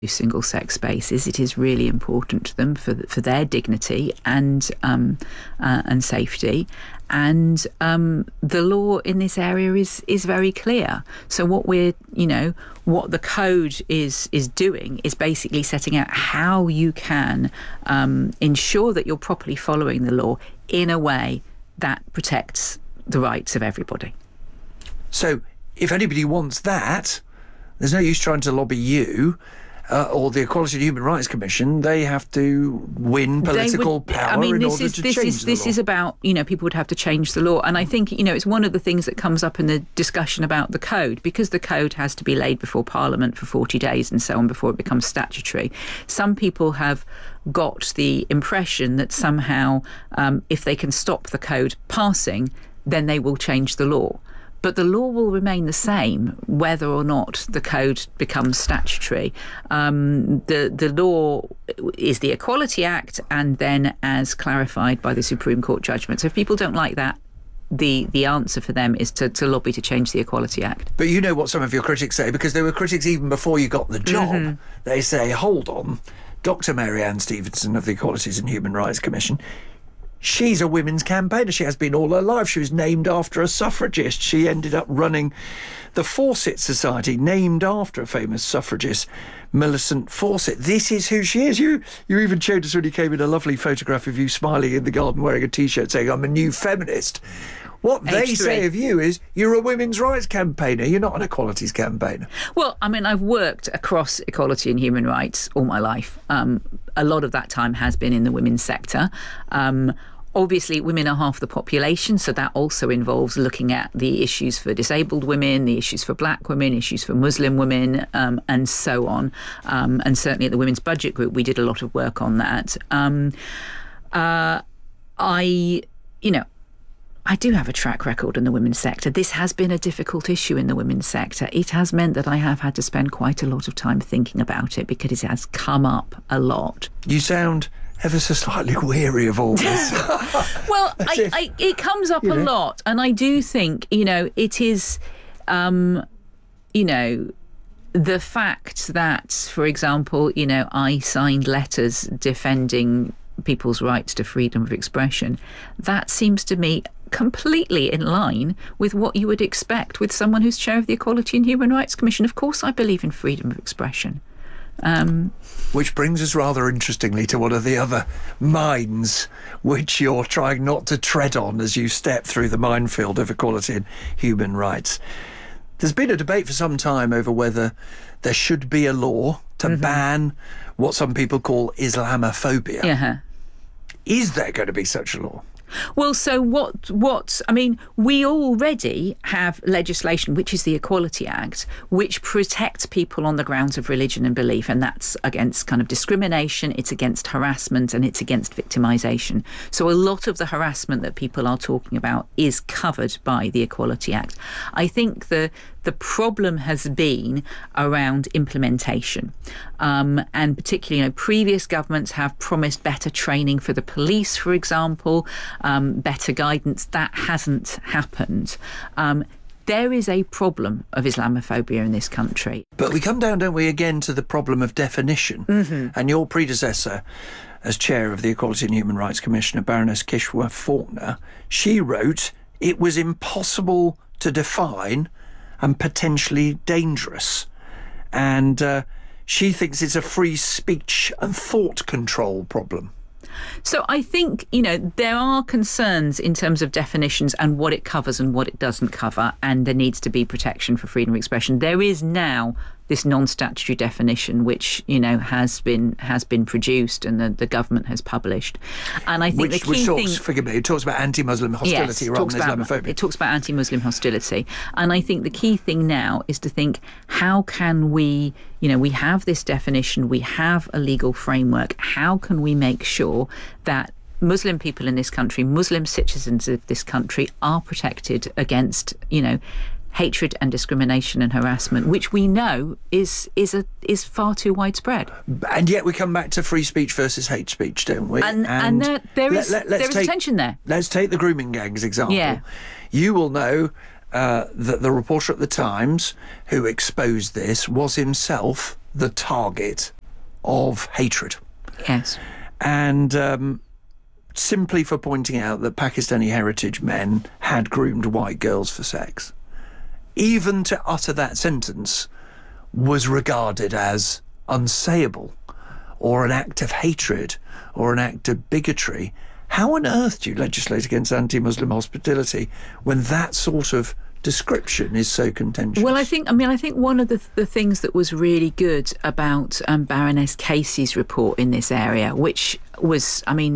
single-sex spaces. It is really important to them for their dignity and safety. And the law in this area is very clear. So what the code is doing is basically setting out how you can ensure that you're properly following the law in a way that protects the rights of everybody. So if anybody wants that, there's no use trying to lobby you or the Equality and Human Rights Commission. They have to win political power in order to change the law. This is about, people would have to change the law. And I think, it's one of the things that comes up in the discussion about the code, because the code has to be laid before Parliament for 40 days and so on before it becomes statutory. Some people have got the impression that somehow if they can stop the code passing, then they will change the law. But the law will remain the same whether or not the code becomes statutory. The law is the Equality Act, and then as clarified by the Supreme Court judgment. So if people don't like that, the answer for them is to lobby to change the Equality Act. But you know what some of your critics say, because there were critics even before you got the job. Mm-hmm. They say, hold on, Dr. Mary Ann Stevenson of the Equalities and Human Rights Commission, she's a women's campaigner. She has been all her life. She was named after a suffragist. She ended up running the Fawcett Society, named after a famous suffragist, Millicent Fawcett. This is who she is. You even showed us when you came in a lovely photograph of you smiling in the garden wearing a T-shirt saying, I'm a new feminist. What they say of you is you're a women's rights campaigner. You're not an equalities campaigner. Well, I've worked across equality and human rights all my life. A lot of that time has been in the women's sector. Obviously, women are half the population, so that also involves looking at the issues for disabled women, the issues for black women, issues for Muslim women, and so on. And certainly at the Women's Budget Group, we did a lot of work on that. I do have a track record in the women's sector. This has been a difficult issue in the women's sector. It has meant that I have had to spend quite a lot of time thinking about it because it has come up a lot. You sound ever so slightly weary of all this. Well, it comes up a lot. And I do think, it is, the fact that, for example, I signed letters defending people's rights to freedom of expression, that seems to me completely in line with what you would expect with someone who's chair of the Equality and Human Rights Commission. Of course I believe in freedom of expression. Which brings us rather interestingly to one of the other mines which you're trying not to tread on as you step through the minefield of equality and human rights. There's been a debate for some time over whether there should be a law to ban what some people call Islamophobia. Uh-huh. Is there going to be such a law? Well, so we already have legislation, which is the Equality Act, which protects people on the grounds of religion and belief, and that's against kind of discrimination, it's against harassment, and it's against victimisation. So a lot of the harassment that people are talking about is covered by the Equality Act. I think the problem has been around implementation, and particularly, previous governments have promised better training for the police, for example, better guidance. That hasn't happened. There is a problem of Islamophobia in this country. But we come down, don't we, again to the problem of definition. Mm-hmm. And your predecessor as chair of the Equality and Human Rights Commission, Baroness Kishwa Faulkner, she wrote, it was impossible to define and potentially dangerous. And she thinks it's a free speech and thought control problem. So I think, there are concerns in terms of definitions and what it covers and what it doesn't cover, and there needs to be protection for freedom of expression. There is now this non-statutory definition, which, has been produced and the government has published. And I think it talks about anti-Muslim hostility rather than Islamophobia. It talks about anti-Muslim hostility. And I think the key thing now is to think, how can we, we have this definition, we have a legal framework, how can we make sure that Muslim people in this country, Muslim citizens of this country are protected against, hatred and discrimination and harassment, which we know is far too widespread. And yet we come back to free speech versus hate speech, don't we? And there is tension there. Let's take the grooming gangs example. Yeah. You will know that the reporter at the Times who exposed this was himself the target of hatred. Yes. And simply for pointing out that Pakistani heritage men had groomed white girls for sex, even to utter that sentence was regarded as unsayable or an act of hatred or an act of bigotry. How on earth do you legislate against anti-Muslim hostility when that sort of description is so contentious? Well, I think one of the things that was really good about Baroness Casey's report in this area, which was,